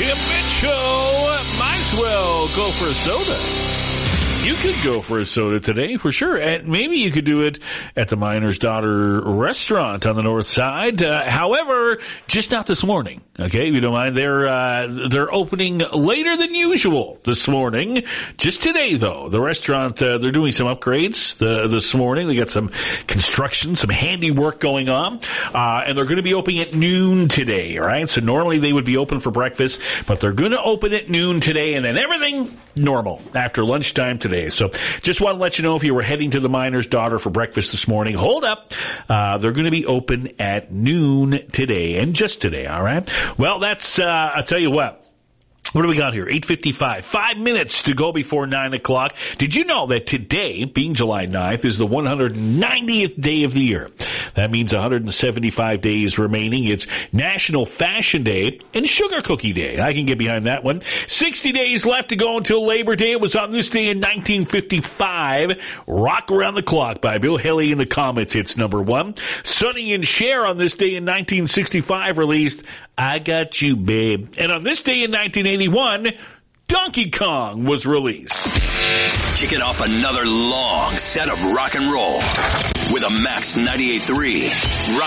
Tim Mitchell might as well go for a soda. You could go for a soda today, for sure. And maybe you could do it at the Miner's Daughter restaurant on the north side. However, just not this morning. Okay, if you don't mind. They're opening later than usual this morning. Just today, though. The restaurant, they're doing some upgrades this morning. They got some construction, some handiwork going on. And they're going to be opening at noon today, all right? So normally they would be open for breakfast, but they're going to open at noon today, and then everything normal after lunchtime today. So just want to let you know, if you were heading to the Miner's Daughter for breakfast this morning, hold up. They're going to be open at noon today, and just today, all right? Well, that's, I'll tell you what. What do we got here? 8:55. 5 minutes to go before 9 o'clock. Did you know that today, being July 9th, is the 190th day of the year? That means 175 days remaining. It's National Fashion Day and Sugar Cookie Day. I can get behind that one. 60 days left to go until Labor Day. It was on this day in 1955. Rock Around the Clock by Bill Haley and the Comets hits number 1. Sonny and Cher on this day in 1965 released I Got You, Babe. And on this day in 1981, Donkey Kong was released. Kicking off another long set of rock and roll with a Max 98.3.